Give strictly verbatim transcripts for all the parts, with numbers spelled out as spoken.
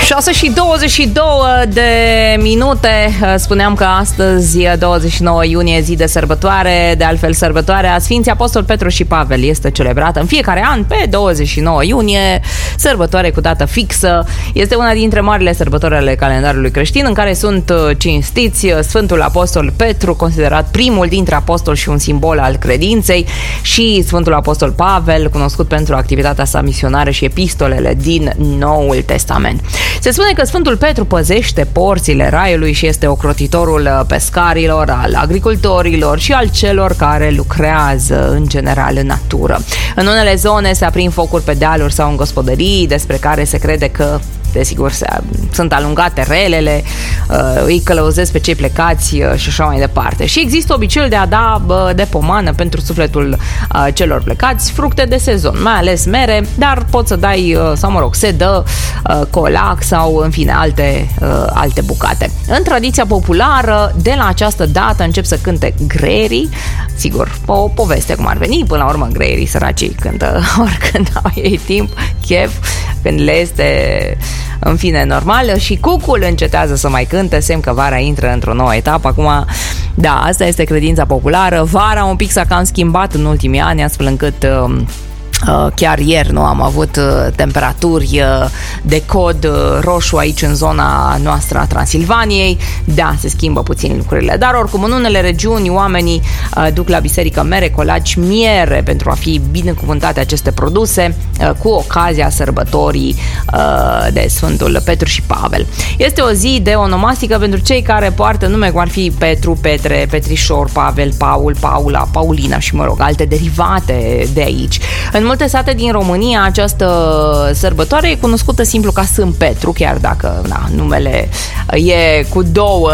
șase și douăzeci și două de minute. Spuneam că astăzi, douăzeci și nouă iunie, zi de sărbătoare. De altfel, sărbătoarea Sfinții Apostol Petru și Pavel este celebrată în fiecare an pe douăzeci și nouă iunie, sărbătoare cu dată fixă. Este una dintre marile sărbători ale calendarului creștin, în care sunt cinstiți Sfântul Apostol Petru, considerat primul dintre apostoli și un simbol al credinței, și Sfântul Apostol Pavel, cunoscut pentru activitatea sa misionară și epistolele din Noul Testament. Se spune că Sfântul Petru păzește porțile raiului și este ocrotitorul pescarilor, al agricultorilor și al celor care lucrează în general în natură. În unele zone se aprind focuri pe dealuri sau în gospodării, despre care se crede că, desigur, sunt alungate relele, îi călăuzesc pe cei plecați și așa mai departe. Și există obiceiul de a da de pomană pentru sufletul celor plecați fructe de sezon, mai ales mere, dar poți să dai, sau mă rog, se dă colac sau, în fine, alte, alte bucate. În tradiția populară, de la această dată încep să cânte greierii. Sigur, o poveste cum ar veni, până la urmă greierii săracii cântă oricând au ei timp, chef, când le este, în fine, normal, și cucul încetează să mai cânte, semn că vara intră într-o nouă etapă. Acum, da, asta este credința populară. Vara un pic s-a cam schimbat în ultimii ani, astfel încât uh, chiar ieri nu am avut temperaturi de cod roșu aici în zona noastră a Transilvaniei. Da, se schimbă puțin lucrurile, dar oricum în unele regiuni oamenii duc la biserică mere, colaci, miere pentru a fi binecuvântate aceste produse cu ocazia sărbătorii de Sfântul Petru și Pavel. Este o zi de onomastică pentru cei care poartă nume cum ar fi Petru, Petre, Petrișor, Pavel, Paul, Paula, Paulina și, mă rog, alte derivate de aici. În multe sate din România această sărbătoare e cunoscută simplu ca Sfânt Petru, chiar dacă na, numele e cu două,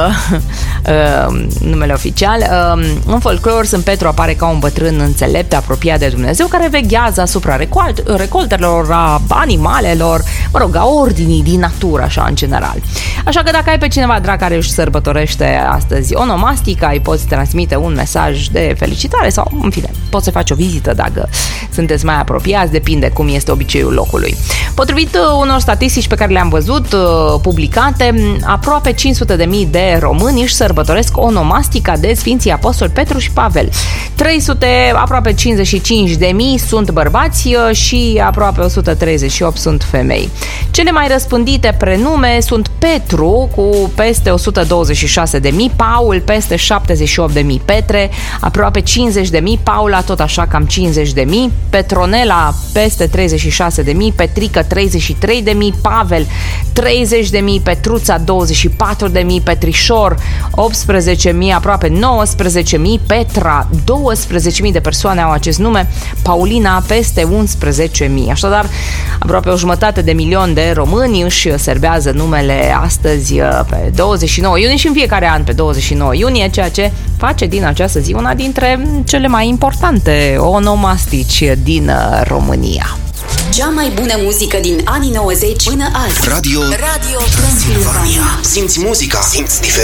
numele oficial. În folclor, Sfânt Petru apare ca un bătrân înțelept, apropiat de Dumnezeu, care veghează asupra recolt- recoltelor, a animalelor, mă rog, a ordinii din natură, așa, în general. Așa că dacă ai pe cineva drag care își sărbătorește astăzi onomastica, îi poți transmite un mesaj de felicitare sau, în fine, poți să faci o vizită dacă sunteți mai apropiați, depinde cum este obiceiul locului. Potrivit unor statistici pe care le-am văzut publicate, aproape cinci sute de mii de români își sărbătoresc onomastica de Sfinții Apostoli Petru și Pavel. trei sute, aproape cincizeci și cinci de mii sunt bărbați și aproape o sută treizeci și opt sunt femei. Cele mai răspândite prenume sunt Petru cu peste o sută douăzeci și șase de mii, Paul peste șaptezeci și opt de mii, Petre aproape cincizeci de mii, Paula tot așa cam cincizeci de mii, Petronela peste treizeci și șase de mii, Petrică treizeci și trei de mii, Pavel treizeci de mii, Petruța douăzeci și patru de mii, Petrișor optsprezece mii, aproape nouăsprezece mii, Petra douăsprezece mii de persoane au acest nume, Paulina peste unsprezece mii. Așadar, aproape o jumătate de milion de români își serbează numele astăzi pe douăzeci și nouă iunie și în fiecare an pe douăzeci și nouă iunie, ceea ce face din această zi una dintre cele mai importante onomastici din România. Cea mai bună muzică din anii nouăzeci până azi. Radio, Radio Transilvania. Simți muzica, simți diferența.